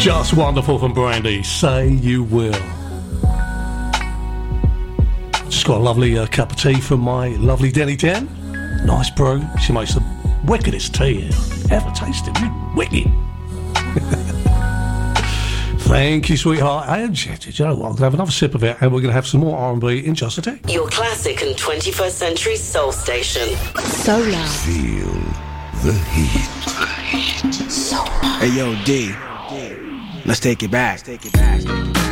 Just wonderful from Brandy. Say you will. Just got a lovely cup of tea from my lovely Denny Dan. Nice brew. She makes the wickedest tea ever tasted. Wicked. Thank you, sweetheart. And you know what? I'm going to have another sip of it, and we're going to have some more R&B in just a tick. Your classic and 21st century soul station. Solar. Feel the heat. Solar. Hey, yo, D. Let's take it back.